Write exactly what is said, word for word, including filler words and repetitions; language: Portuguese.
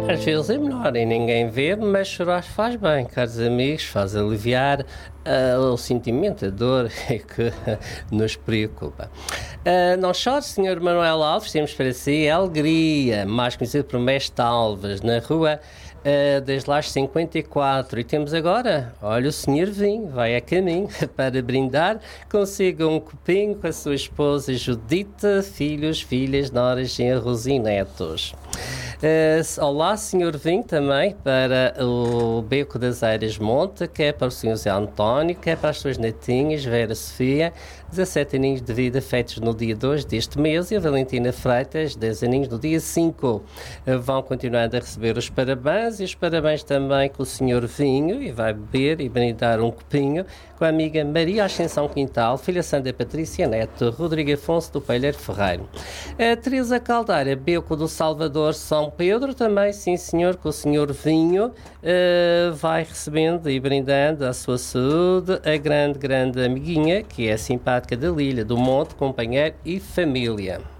Às vezes é melhor e ninguém vê, mas chorar faz bem, caros amigos, faz aliviar uh, o sentimento, a dor que nos preocupa. Uh, não chore, senhor Manuel Alves, temos para si a alegria, mais conhecido por Mestre Alves, na rua Uh, desde lá às cinquenta e quatro, e temos agora, olha, o senhor Vinho vai a caminho para brindar, consiga um copinho com a sua esposa Judita, filhos, filhas, noras, genros e netos. Uh, olá, senhor Vinho, também para o Beco das Eiras Monte, que é para o senhor Zé António, que é para as suas netinhas, Vera Sofia, dezassete aninhos de vida feitos no dia dois deste mês, e a Valentina Freitas, dez aninhos no dia cinco. Uh, vão continuando a receber os parabéns, e os parabéns também com o senhor Vinho, e vai beber e brindar um copinho com a amiga Maria Ascensão Quintal, filha Sandra Patrícia Neto, Rodrigo Afonso do Peilheiro Ferreiro. A Teresa Caldeira, Beco do Salvador, São Pedro, também, sim senhor, com o senhor Vinho, uh, vai recebendo e brindando à sua saúde a grande, grande amiguinha, que é a simpática da Lília do Monte, companheiro e família.